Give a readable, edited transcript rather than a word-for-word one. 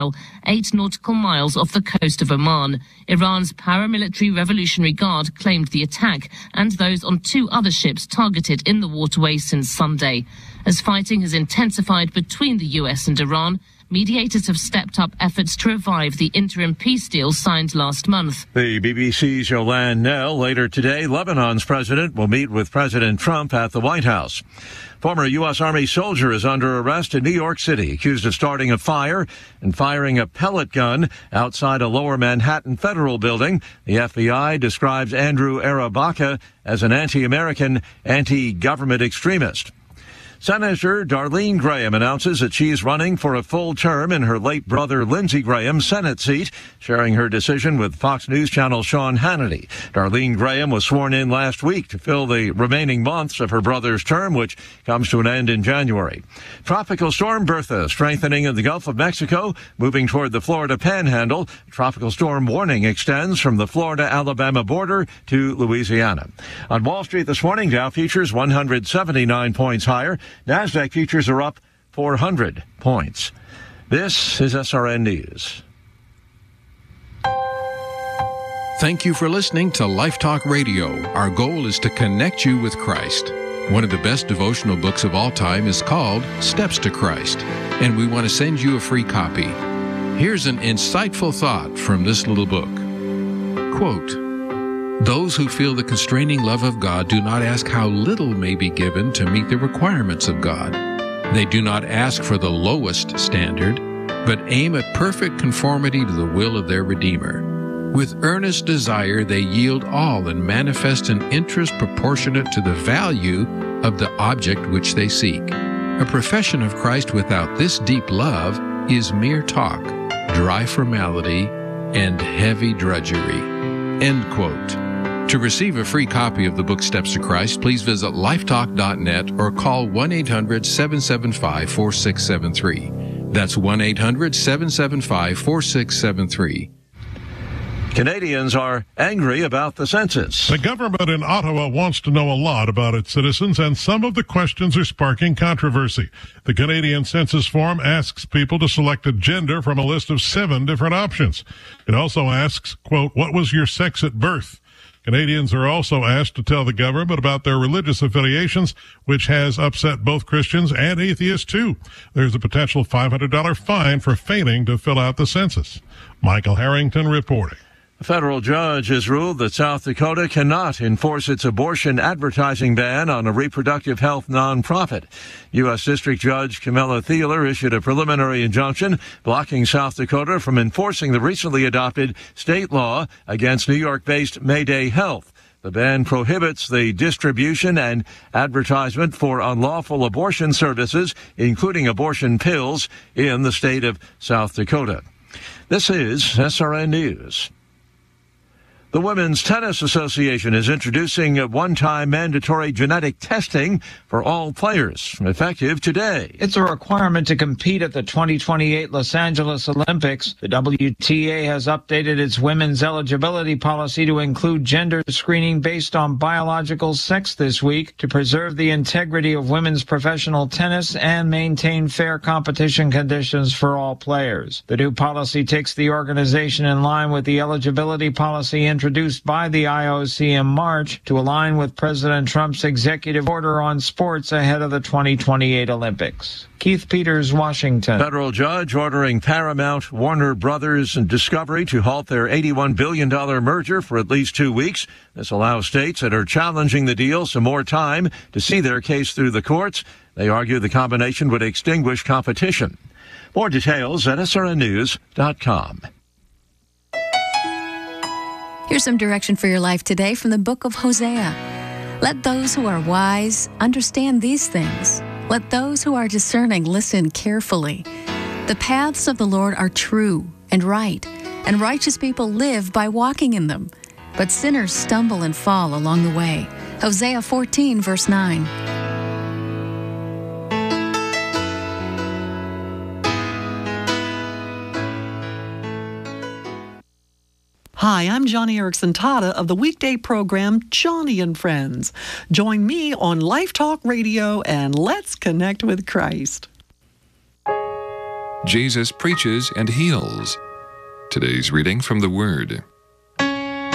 8 nautical miles off the coast of Oman. Iran's paramilitary Revolutionary Guard claimed the attack and those on 2 other ships targeted in the waterway since Sunday. As fighting has intensified between the US and Iran, mediators have stepped up efforts to revive the interim peace deal signed last month. The BBC's Yolande Knell. Later today, Lebanon's president will meet with President Trump at the White House. Former U.S. Army soldier is under arrest in New York City, accused of starting a fire and firing a pellet gun outside a Lower Manhattan federal building. The FBI describes Andrew Arabaka as an anti-American, anti-government extremist. Senator Darlene Graham announces that she's running for a full term in her late brother Lindsey Graham's Senate seat, sharing her decision with Fox News Channel Sean Hannity. Darlene Graham was sworn in last week to fill the remaining months of her brother's term, which comes to an end in January. Tropical storm Bertha strengthening in the Gulf of Mexico, moving toward the Florida Panhandle. Tropical storm warning extends from the Florida-Alabama border to Louisiana. On Wall Street this morning, Dow futures 179 points higher. NASDAQ futures are up 400 points. This is SRN News. Thank you for listening to Life Talk Radio. Our goal is to connect you with Christ. One of the best devotional books of all time is called Steps to Christ, and we want to send you a free copy. Here's an insightful thought from this little book. Quote, "Those who feel the constraining love of God do not ask how little may be given to meet the requirements of God. They do not ask for the lowest standard, but aim at perfect conformity to the will of their Redeemer. With earnest desire, they yield all and manifest an interest proportionate to the value of the object which they seek. A profession of Christ without this deep love is mere talk, dry formality, and heavy drudgery." End quote. To receive a free copy of the book Steps to Christ, please visit lifetalk.net or call 1-800-775-4673. That's 1-800-775-4673. Canadians are angry about the census. The government in Ottawa wants to know a lot about its citizens, and some of the questions are sparking controversy. The Canadian census form asks people to select a gender from a list of 7 different options. It also asks, quote, "What was your sex at birth?" Canadians are also asked to tell the government about their religious affiliations, which has upset both Christians and atheists, too. There's a potential $500 fine for failing to fill out the census. Michael Harrington reporting. A federal judge has ruled that South Dakota cannot enforce its abortion advertising ban on a reproductive health nonprofit. U.S. District Judge Camilla Thieler issued a preliminary injunction blocking South Dakota from enforcing the recently adopted state law against New York-based Mayday Health. The ban prohibits the distribution and advertisement for unlawful abortion services, including abortion pills, in the state of South Dakota. This is SRN News. The Women's Tennis Association is introducing a one-time mandatory genetic testing for all players, effective today. It's a requirement to compete at the 2028 Los Angeles Olympics. The WTA has updated its women's eligibility policy to include gender screening based on biological sex this week to preserve the integrity of women's professional tennis and maintain fair competition conditions for all players. The new policy takes the organization in line with the eligibility policy introduced by the IOC in March to align with President Trump's executive order on sports ahead of the 2028 Olympics. Keith Peters, Washington. Federal judge ordering Paramount, Warner Brothers, and Discovery to halt their $81 billion merger for at least 2 weeks. This allows states that are challenging the deal some more time to see their case through the courts. They argue the combination would extinguish competition. More details at srnnews.com. Here's some direction for your life today from the book of Hosea. Let those who are wise understand these things. Let those who are discerning listen carefully. The paths of the Lord are true and right, and righteous people live by walking in them. But sinners stumble and fall along the way. Hosea 14, verse 9. Hi, I'm Johnny Erickson Tata of the weekday program Johnny and Friends. Join me on Life Talk Radio and let's connect with Christ. Jesus preaches and heals. Today's reading from the Word.